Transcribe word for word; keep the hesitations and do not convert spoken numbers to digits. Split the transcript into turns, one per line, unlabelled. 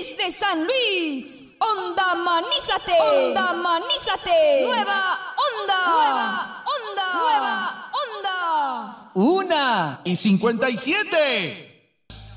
desde San Luis. Onda Manízate. Onda Manízate. Nueva onda. Nueva onda. Nueva onda.
Una y cincuenta y siete.